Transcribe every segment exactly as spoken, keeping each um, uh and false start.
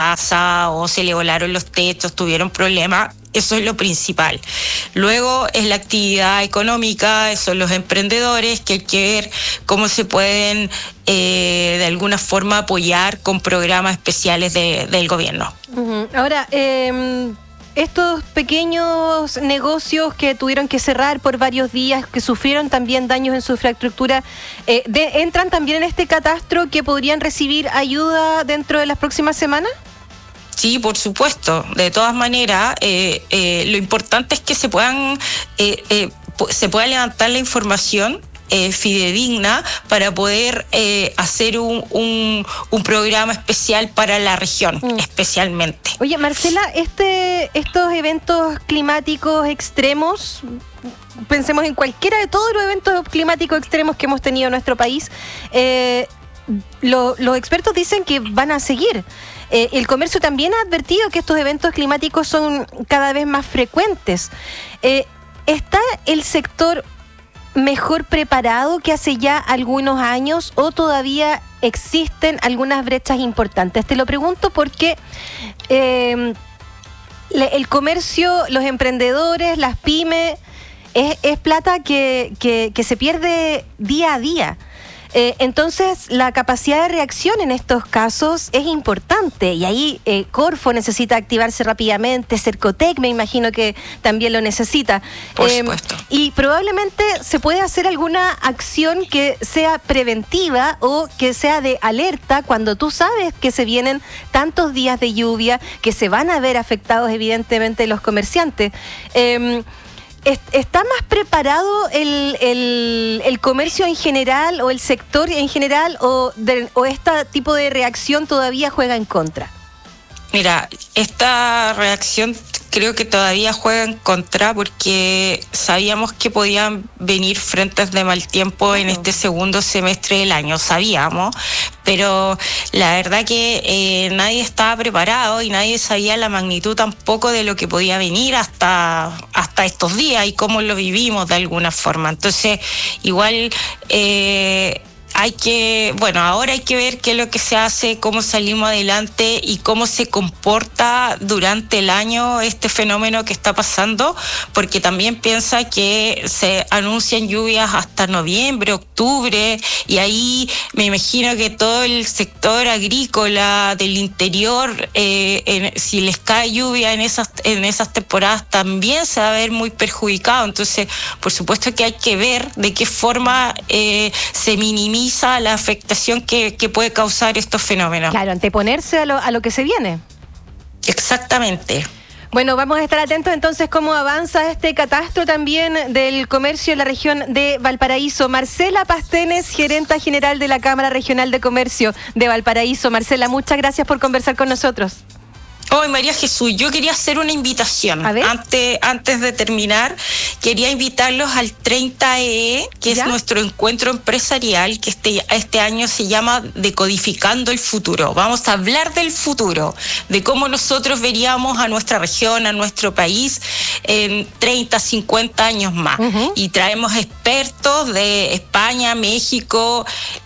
casa o se le volaron los techos, tuvieron problemas. Eso es lo principal. Luego es la actividad económica, son los emprendedores, que hay que ver cómo se pueden eh, de alguna forma apoyar con programas especiales de, del gobierno. Uh-huh. Ahora, eh, estos pequeños negocios que tuvieron que cerrar por varios días, que sufrieron también daños en su infraestructura, eh, de, ¿entran también en este catastro que podrían recibir ayuda dentro de las próximas semanas? Sí, por supuesto. De todas maneras, eh, eh, lo importante es que se puedan eh, eh, se pueda levantar la información eh, fidedigna para poder eh, hacer un, un, un programa especial para la región, mm. especialmente. Oye, Marcela, este, estos eventos climáticos extremos, pensemos en cualquiera de todos los eventos climáticos extremos que hemos tenido en nuestro país, eh, lo, los expertos dicen que van a seguir. Eh, el comercio también ha advertido que estos eventos climáticos son cada vez más frecuentes. Eh, ¿Está el sector mejor preparado que hace ya algunos años o todavía existen algunas brechas importantes? Te lo pregunto porque eh, el comercio, los emprendedores, las pymes, es, es plata que, que, que se pierde día a día. Eh, entonces, la capacidad de reacción en estos casos es importante y ahí eh, Corfo necesita activarse rápidamente, Cercotec me imagino que también lo necesita. Por eh, supuesto. Y probablemente se puede hacer alguna acción que sea preventiva o que sea de alerta cuando tú sabes que se vienen tantos días de lluvia, que se van a ver afectados evidentemente los comerciantes. Eh, ¿Está más preparado el, el, el comercio en general o el sector en general o, de, o este tipo de reacción todavía juega en contra? Mira, esta reacción creo que todavía juega en contra porque sabíamos que podían venir frentes de mal tiempo en este segundo semestre del año, sabíamos, pero la verdad que eh, nadie estaba preparado y nadie sabía la magnitud tampoco de lo que podía venir hasta, hasta estos días y cómo lo vivimos de alguna forma. Entonces, igual... Eh, Hay que, bueno, ahora hay que ver qué es lo que se hace, cómo salimos adelante y cómo se comporta durante el año este fenómeno que está pasando, porque también piensa que se anuncian lluvias hasta noviembre, octubre, y ahí me imagino que todo el sector agrícola del interior, eh, en, si les cae lluvia en esas, en esas temporadas, también se va a ver muy perjudicado. Entonces, por supuesto que hay que ver de qué forma eh, se minimiza la afectación que, que puede causar estos fenómenos. Claro, anteponerse a lo, a lo que se viene. Exactamente. Bueno, vamos a estar atentos entonces cómo avanza este catastro también del comercio en la región de Valparaíso. Marcela Pastenes, gerenta general de la Cámara Regional de Comercio de Valparaíso. Marcela, muchas gracias por conversar con nosotros. Hoy, María Jesús, yo quería hacer una invitación. Antes, antes de terminar, quería invitarlos al treinta E E, que ¿Ya? es nuestro encuentro empresarial, que este, este año se llama Decodificando el Futuro. Vamos a hablar del futuro, de cómo nosotros veríamos a nuestra región, a nuestro país en treinta, cincuenta años más. Uh-huh. Y traemos expertos de España, México,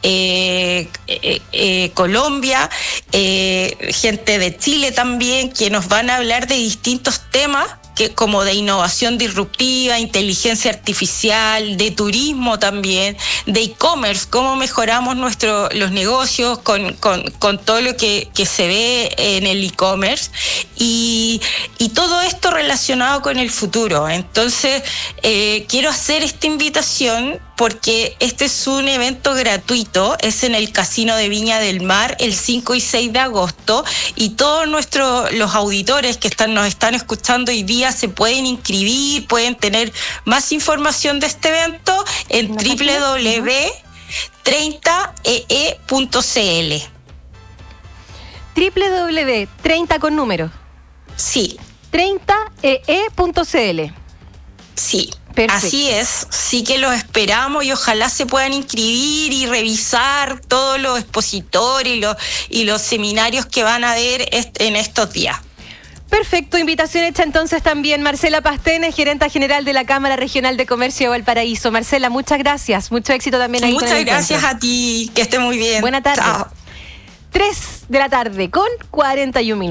eh, eh, eh, Colombia, eh, gente de Chile también, que nos van a hablar de distintos temas que, como de innovación disruptiva, inteligencia artificial, de turismo también, de e-commerce, cómo mejoramos nuestro, los negocios con, con, con todo lo que, que se ve en el e-commerce y, y todo esto relacionado con el futuro. Entonces, eh, quiero hacer esta invitación porque este es un evento gratuito, es en el Casino de Viña del Mar el cinco y seis de agosto y todos nuestros los auditores que están nos están escuchando hoy día se pueden inscribir, pueden tener más información de este evento en doble u doble u doble u punto treinta e e punto c l. doble u doble u doble u punto treinta con número. Sí. treinta e e punto c l. Sí. Perfecto. Así es, sí que los esperamos y ojalá se puedan inscribir y revisar todos los expositores y los, y los seminarios que van a haber en estos días. Perfecto, invitación hecha entonces también. Marcela Pastenes, gerenta general de la Cámara Regional de Comercio de Valparaíso. Marcela, muchas gracias, mucho éxito también ahí. Muchas gracias a ti, que esté muy bien. Buena tarde. Chao. tres de la tarde con cuarenta y un minutos.